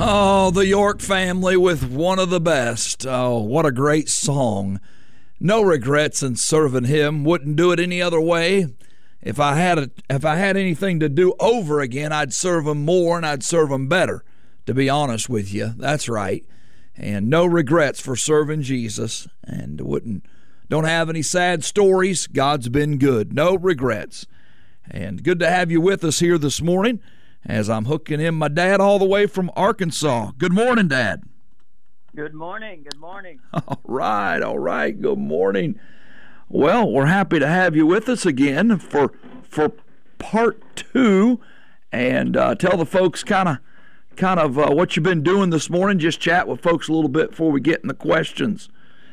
Oh, the York family with one of the best. Oh, what a great song. No regrets in serving him. Wouldn't do it any other way. If I had anything to do over again, I'd serve him more and I'd serve him better, to be honest with you. That's right. And no regrets for serving Jesus. And don't have any sad stories. God's been good. No regrets. And good to have you with us here this morning as I'm hooking in my dad all the way from Arkansas. Good morning, Dad. Good morning. Good morning. All right. Good morning. Well, we're happy to have you with us again for part two, and tell the folks kind of what you've been doing this morning. Just chat with folks a little bit before we get in the questions.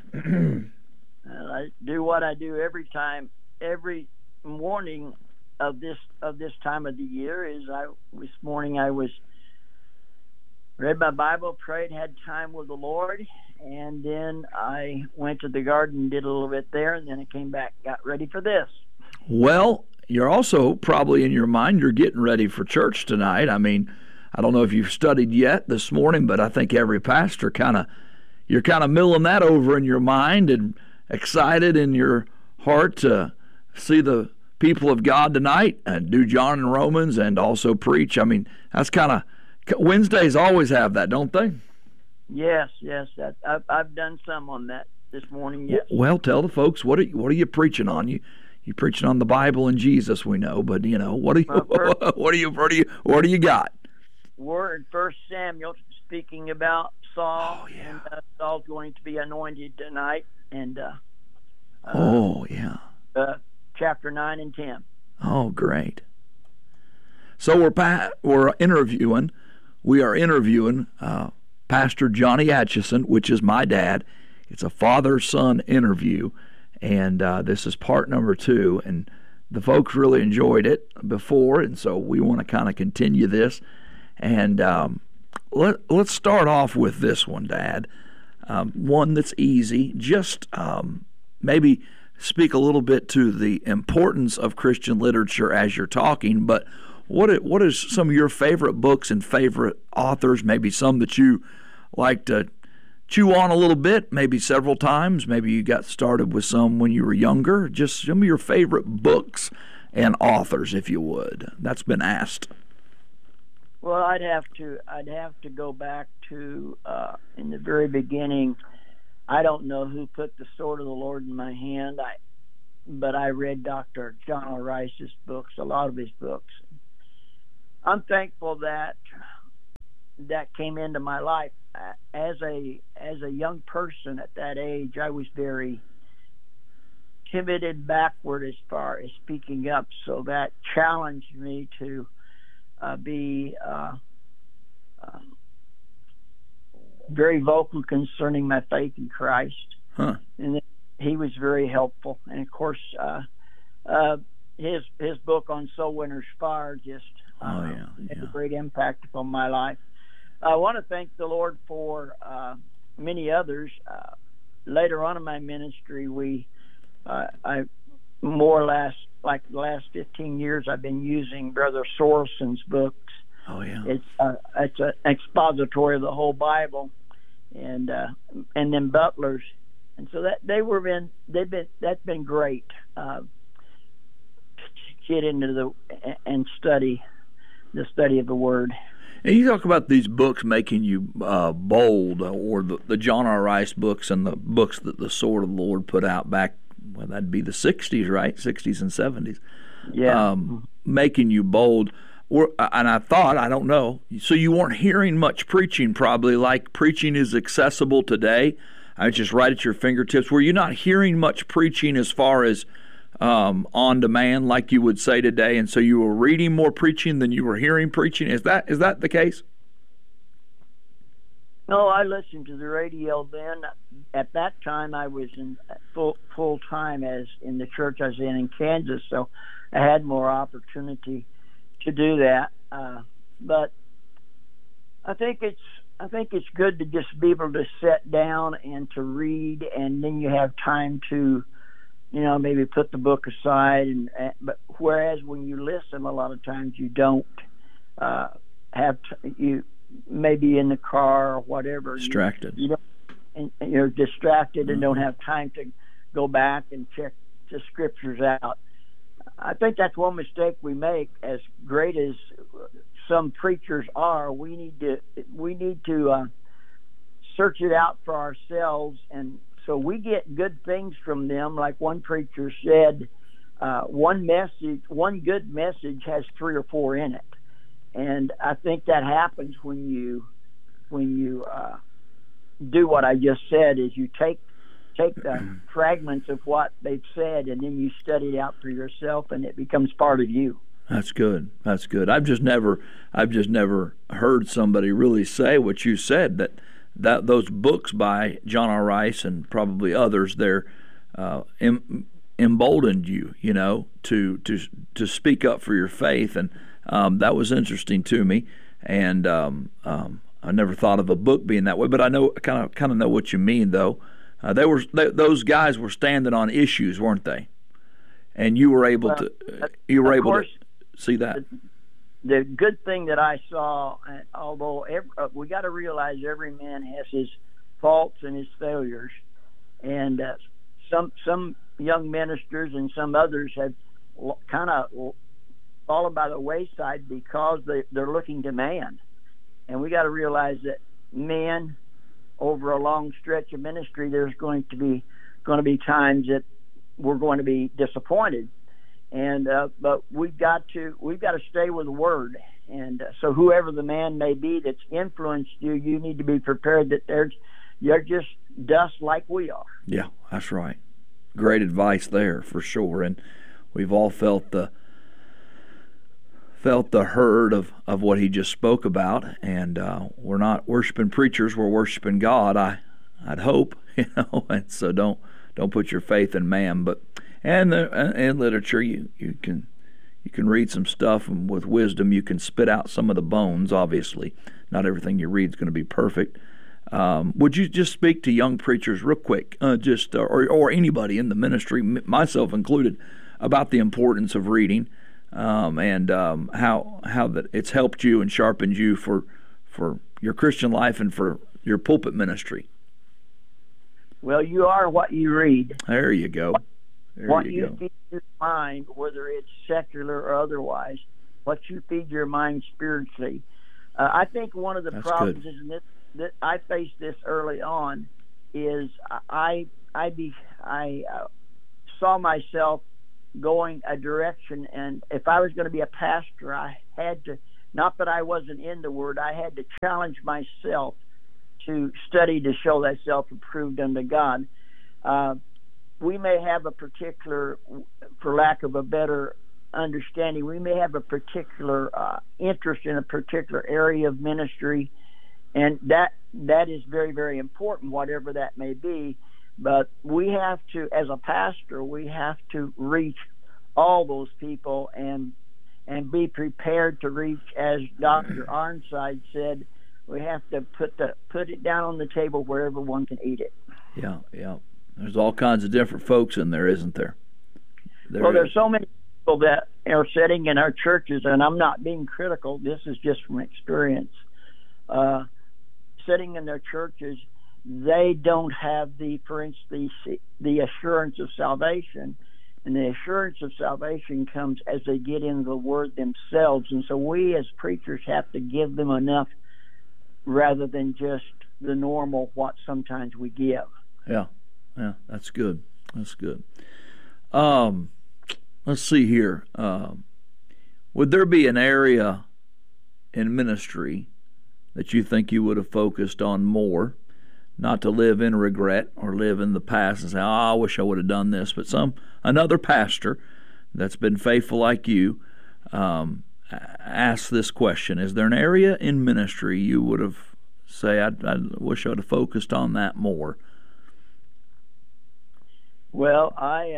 I do what I do every morning of this time of the year. This morning I was read my Bible, prayed, had time with the Lord, and then I went to the garden, did a little bit there, and then I came back, got ready for this. Well, you're also probably in your mind, you're getting ready for church tonight. I mean, I don't know if you've studied yet this morning, but I think every pastor you're kind of milling that over in your mind and excited in your heart to see the people of God tonight and do John and Romans and also preach. I mean, that's kind of, Wednesdays always have that, don't they? Yes. I've done some on that this morning. Yes. Well, tell the folks what are you preaching on? You preaching on the Bible and Jesus, we know, but what do you got? We're in 1 Samuel, speaking about Saul. Oh, yeah. And Saul's going to be anointed tonight, and chapter 9 and 10. Oh, great. So we are interviewing Pastor Johnny Atchison, which is my dad. It's a father-son interview, and this is part number 2, and the folks really enjoyed it before, and so we want to kind of continue this. And let's start off with this one, Dad. One that's easy. Just maybe speak a little bit to the importance of Christian literature as you're talking, but what is some of your favorite books and favorite authors, maybe some that you like to chew on a little bit, maybe several times, maybe you got started with some when you were younger, just some of your favorite books and authors, if you would. That's been asked. Well, I'd have to go back to in the very beginning. I don't know who put the sword of the Lord in my hand, but I read Dr. John R. Rice's books, a lot of his books. I'm thankful that came into my life. As a young person at that age, I was very timid and backward as far as speaking up, so that challenged me to be very vocal concerning my faith in Christ. Huh. And he was very helpful. And of course, his book on Soul Winner's Fire just had a great impact upon my life. I want to thank the Lord for many others. Later on in my ministry, I more or less, like the last 15 years, I've been using Brother Sorelson's books. Oh yeah, it's an expository of the whole Bible, and then Butler's, and so that's been great. Get into and study the study of the Word. And you talk about these books making you bold, or the John R. Rice books and the books that the Sword of the Lord put out back, well, that'd be the 60s, right? 60s and 70s. Yeah. Making you bold. And I thought, I don't know, so you weren't hearing much preaching probably, like preaching is accessible today. I just right at your fingertips. Were you not hearing much preaching as far as on demand, like you would say today, and so you were reading more preaching than you were hearing preaching? Is that the case? No, I listened to the radio then. At that time, I was in full time as in the church I was in Kansas, so I had more opportunity to do that. But I think it's good to just be able to sit down and to read, and then you have time to, maybe put the book aside. But whereas when you listen, a lot of times you don't maybe in the car or whatever. Distracted. And you're distracted and don't have time to go back and check the scriptures out. I think that's one mistake we make. As great as some preachers are, we need to search it out for ourselves, and so we get good things from them. Like one preacher said, one good message has 3 or 4 in it, and I think that happens when you do what I just said. Is you take the fragments of what they've said, and then you study it out for yourself, and it becomes part of you. That's good. That's good. I've just never heard somebody really say what you said, that those books by John R. Rice and probably others, they're emboldened you, to speak up for your faith, and that was interesting to me. And I never thought of a book being that way, but I know kind of know what you mean, though. Those guys were standing on issues, weren't they? And you were able to see that. The good thing that I saw, although we got to realize every man has his faults and his failures, and some young ministers and some others have kind of fallen by the wayside because they're looking to man, and we got to realize that men, over a long stretch of ministry, there's going to be times that we're going to be disappointed, and but we've got to stay with the Word, and so whoever the man may be that's influenced you, you need to be prepared that you're just dust like we are. Yeah, that's right. Great advice there for sure, and we've all felt the hurt of what he just spoke about, and we're not worshiping preachers, we're worshiping God. I'd hope, and so don't put your faith in man. But and in literature, you can read some stuff, and with wisdom you can spit out some of the bones. Obviously, not everything you read is going to be perfect. Would you just speak to young preachers real quick, or anybody in the ministry, myself included, about the importance of reading? And how that it's helped you and sharpened you for your Christian life and for your pulpit ministry. Well, you are what you read. There you go. What you feed your mind, whether it's secular or otherwise, what you feed your mind spiritually. I think one of the problems is, and that I faced this early on, is I saw myself going a direction, and if I was going to be a pastor, I had to, not that I wasn't in the Word, I had to challenge myself to study to show thyself approved unto God. We may have a particular, for lack of a better understanding, we may have a particular interest in a particular area of ministry, and that is very, very important, whatever that may be. But we have to, as a pastor, we have to reach all those people and be prepared to reach, as Dr. Arnside said, we have to put it down on the table where everyone can eat it. Yeah. There's all kinds of different folks in there, isn't there? There's so many people that are sitting in our churches, and I'm not being critical, this is just from experience, sitting in their churches, they don't have the assurance of salvation, and the assurance of salvation comes as they get into the Word themselves. And so we as preachers have to give them enough rather than just the normal what sometimes we give. Yeah, that's good. That's good. Let's see here. Would there be an area in ministry that you think you would have focused on more? Not to live in regret or live in the past and say, I wish I would have done this. But another pastor that's been faithful like you asked this question. Is there an area in ministry you would have say, I wish I would have focused on that more? Well,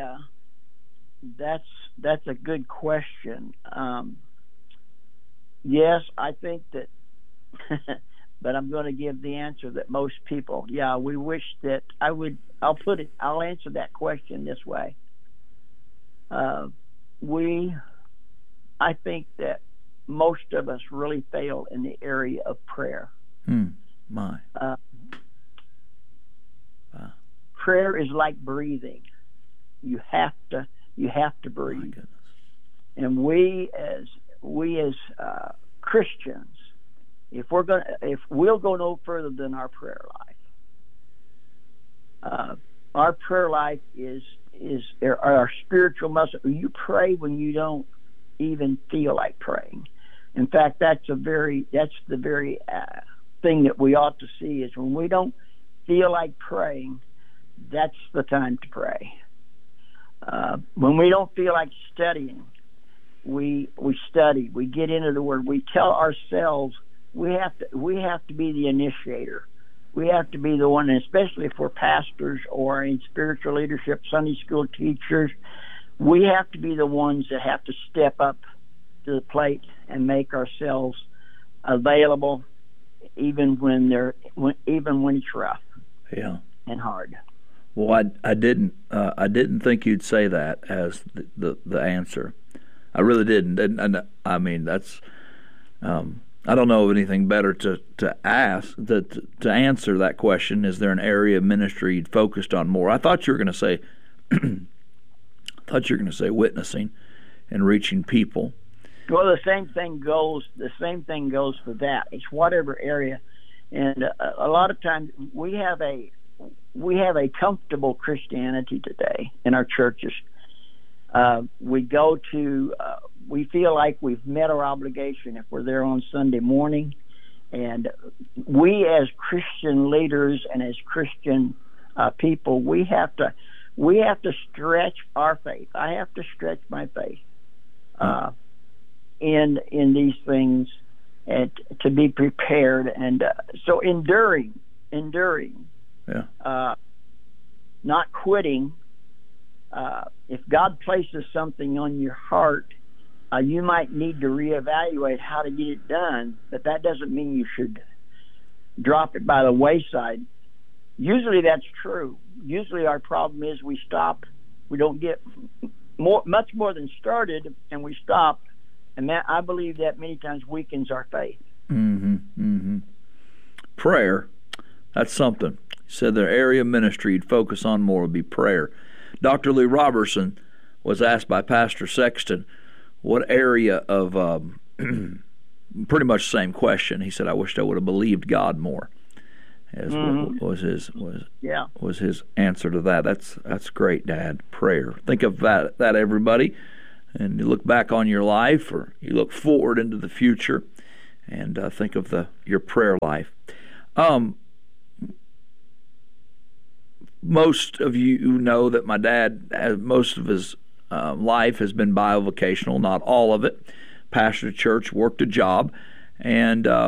that's a good question. Yes, I think that but I'm going to give the answer that most people, we wish that I'll answer that question this way. I think that most of us really fail in the area of prayer. My. Prayer is like breathing. You have to breathe. My goodness. And we as Christians, if we'll go no further than our prayer life. Our prayer life is our spiritual muscle. You pray when you don't even feel like praying. In fact, that's the very thing that we ought to see is when we don't feel like praying, that's the time to pray. When we don't feel like studying, we study. We get into the Word. We tell ourselves we have to be the initiator. We have to be the one, and especially if we're pastors or in spiritual leadership, Sunday school teachers, we have to be the ones that have to step up to the plate and make ourselves available, even when it's rough, and hard. Well, I didn't think you'd say that as the answer. I really didn't. And I mean, that's I don't know of anything better to ask to answer that question. Is there an area of ministry you'd focused on more? I thought you were going to say witnessing and reaching people. Well, the same thing goes for that. It's whatever area, and a lot of times we have a comfortable Christianity today in our churches. We feel like we've met our obligation if we're there on Sunday morning, and we as Christian leaders and as Christian people, we have to stretch our faith. I have to stretch my faith in these things, and to be prepared, and so enduring, not quitting. If God places something on your heart, you might need to reevaluate how to get it done, but that doesn't mean you should drop it by the wayside. Usually that's true. Usually our problem is we stop. We don't get much more than started, and we stop. And that, I believe that many times weakens our faith. Prayer, that's something. You said their area of ministry you'd focus on more would be prayer. Dr. Lee Robertson was asked by Pastor Sexton what area of pretty much the same question. He said, "I wished I would have believed God more." Was his answer to that. That's great, Dad. Prayer. Think of that everybody, and you look back on your life, or you look forward into the future, and think of your prayer life. Most of you know that my dad, most of his life has been bivocational, not all of it. Pastored a church, worked a job, and